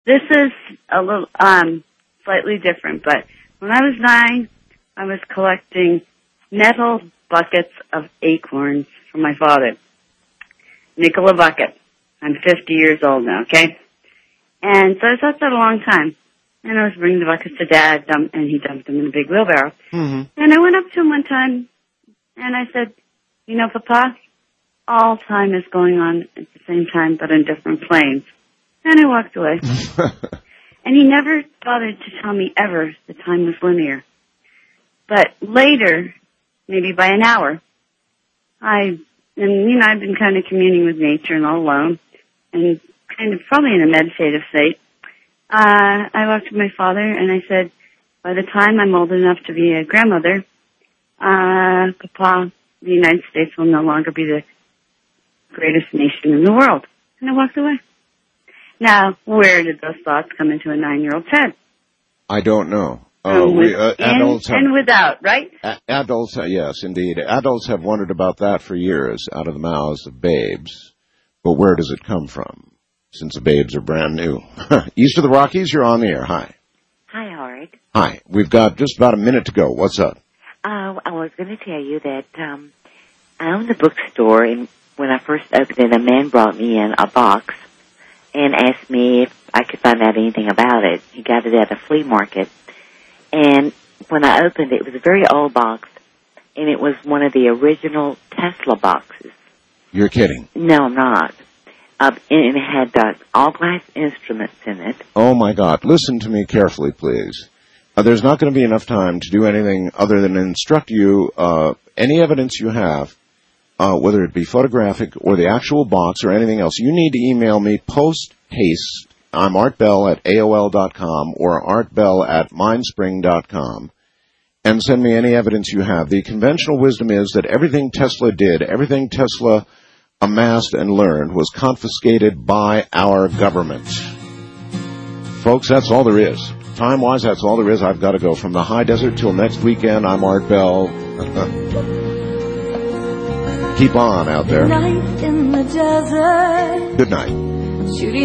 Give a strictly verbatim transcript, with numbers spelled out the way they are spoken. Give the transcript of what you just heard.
This is a little, um, slightly different, but when I was nine, I was collecting metal buckets of acorns for my father. Nickel a bucket. I'm fifty years old now, okay? And so I thought that a long time. And I was bringing the buckets to Dad, dump, and he dumped them in a big wheelbarrow. Mm-hmm. And I went up to him one time, and I said, you know, Papa, all time is going on at the same time, but on different planes. And I walked away. And he never bothered to tell me ever the time was linear. But later, maybe by an hour, I, and you know, I've been kind of communing with nature and all alone, and kind of probably in a meditative state. Uh, I walked to my father and I said, by the time I'm old enough to be a grandmother, uh, Papa, the United States will no longer be the greatest nation in the world. And I walked away. Now, where did those thoughts come into a nine-year-old's head? I don't know. Uh, Um, we, uh, adults have, and without, right? a- adults, uh, yes, indeed. Adults have wondered about that for years out of the mouths of babes. But where does it come from? Since the babes are brand new. East of the Rockies, you're on the air. Hi. Hi, Howard. Hi. We've got just about a minute to go. What's up? Uh, I was going to tell you that um, I owned a bookstore, and when I first opened it, a man brought me in a box and asked me if I could find out anything about it. He got it at a flea market. And when I opened it, it was a very old box, and it was one of the original Tesla boxes. You're kidding. No, I'm not. Uh, and it had uh, all glass instruments in it. Oh, my God. Listen to me carefully, please. Uh, there's not going to be enough time to do anything other than instruct you. Uh, any evidence you have, uh, whether it be photographic or the actual box or anything else, you need to email me post-haste. I'm Art Bell at A O L dot com or artbell at mindspring dot com. And send me any evidence you have. The conventional wisdom is that everything Tesla did, everything Tesla amassed and learned was confiscated by our government. Folks, that's all there is. Time-wise, that's all there is. I've got to go. From the high desert till next weekend, I'm Art Bell. Keep on out there. Night in the desert. Good night.